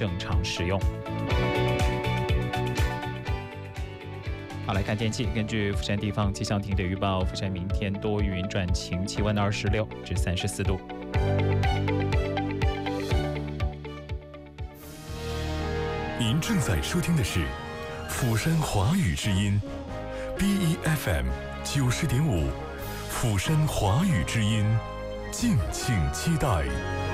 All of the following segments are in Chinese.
正常使用。好，来看天气。根据釜山地方气象厅的预报，釜山明天多云转晴，气温26至34度。 您正在收听的是釜山华语之音 BEFM 90.5，釜山华语之音，敬请期待。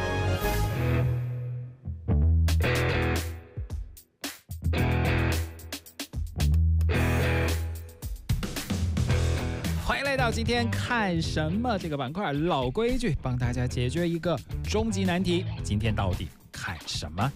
来到今天看什么这个板块，老规矩，帮大家解决一个终极难题。今天到底看什么？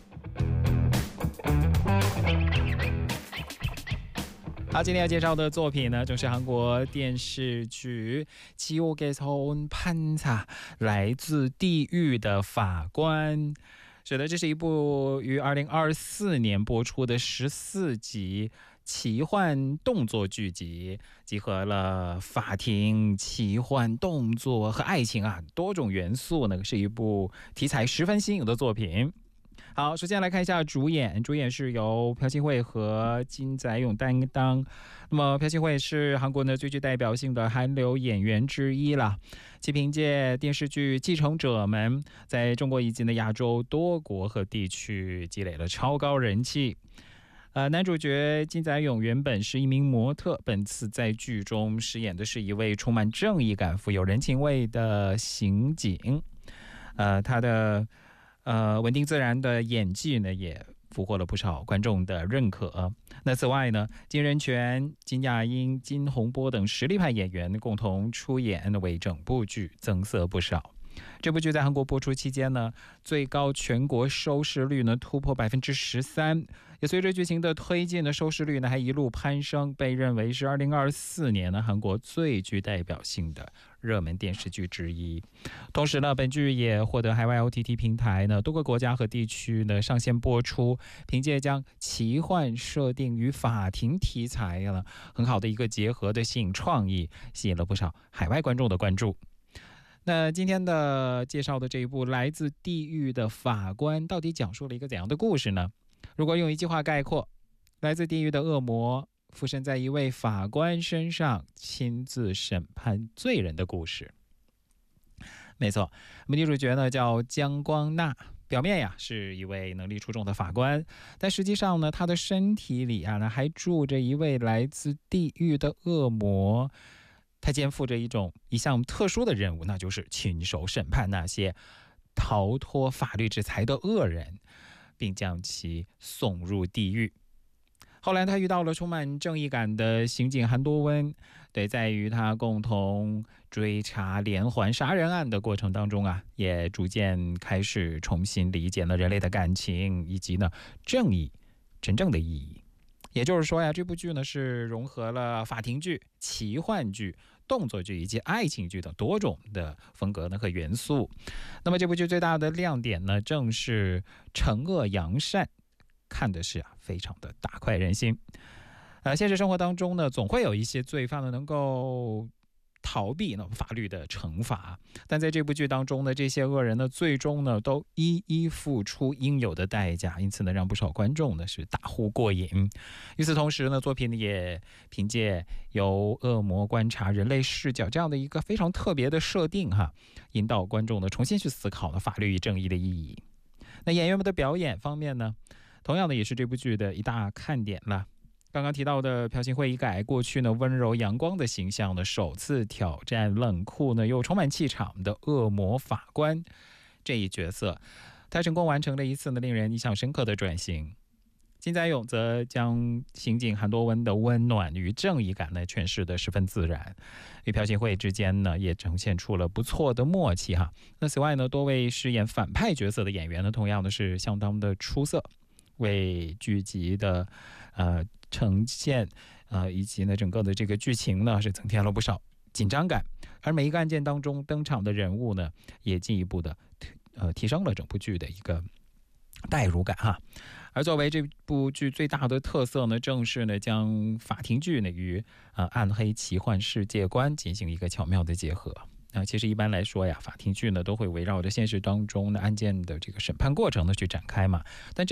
好，今天要介绍的作品呢，就是韩国电视剧《지옥에서 온 판사》，来自地狱的法官。是的，这是一部于2024年播出的14集奇幻动作剧集，集合了法庭、奇幻动作和爱情多种元素呢，是一部题材十分新颖的作品。好，首先来看一下主演是由朴信惠和金宰勇担当。那么朴信惠是韩国呢最具代表性的韩流演员之一了，其凭借电视剧《继承者们》在中国以及呢亚洲多国和地区积累了超高人气。男主角金宰勇原本是一名模特，本次在剧中饰演的是一位充满正义感、富有人情味的刑警。他的稳定自然的演技呢，也俘获了不少观众的认可。那此外呢，金仁权、金亚英、金洪波等实力派演员共同出演，为整部剧增色不少。这部剧在韩国播出期间呢，最高全国收视率呢突破13%，也随着剧情的推进呢，收视率呢还一路攀升，被认为是2024年呢韩国最具代表性的热门电视剧之一。同时呢，本剧也获得海外 OTT 平台呢多个国家和地区呢上线播出，凭借将奇幻设定与法庭题材呢很好的一个结合的新颖创意，吸引了不少海外观众的关注。那今天的介绍的这一部来自地狱的法官到底讲述了一个怎样的故事呢？如果用一句话概括，来自地狱的恶魔附身在一位法官身上，亲自审判罪人的故事。没错，我们女主角呢叫姜光娜，表面是一位能力出众的法官，但实际上呢，她的身体里还住着一位来自地狱的恶魔。他肩负着一项特殊的任务，那就是亲手审判那些逃脱法律制裁的恶人，并将其送入地狱。后来他遇到了充满正义感的刑警韩多温，在与他共同追查连环杀人案的过程当中也逐渐开始重新理解了人类的感情以及呢正义真正的意义。也就是说这部剧呢是融合了法庭剧、奇幻剧、动作剧以及爱情剧等多种的风格呢和元素。那么这部剧最大的亮点呢，正是惩恶扬善，看的是非常的大快人心。现实生活当中呢，总会有一些罪犯呢能够逃避法律的惩罚，但在这部剧当中呢，这些恶人呢最终呢都一一付出应有的代价，因此呢让不少观众呢是大呼过瘾。与此同时呢，作品也凭借由恶魔观察人类视角这样的一个非常特别的设定引导观众呢重新去思考了法律与正义的意义。那演员们的表演方面呢，同样的也是这部剧的一大看点了。刚刚提到的朴信惠一改过去呢温柔阳光的形象呢，首次挑战冷酷呢又充满气场的恶魔法官这一角色，他成功完成了一次呢令人印象深刻的转型。金宰勇则将刑警韩多温的温暖与正义感呢诠释得十分自然，与朴信惠之间呢也呈现出了不错的默契那此外呢，多位饰演反派角色的演员呢，同样的是相当的出色，为剧集的呈现以及呢整个的这个剧情呢是增添了不少紧张感，而每一个案件当中登场的人物呢也进一步的提升了整部剧的一个代入感而作为这部剧最大的特色呢，正是呢将法庭剧呢与暗黑奇幻世界观进行一个巧妙的结合。其实一般来说法庭剧呢都会围绕着现实当中的案件的这个审判过程呢去展开嘛，但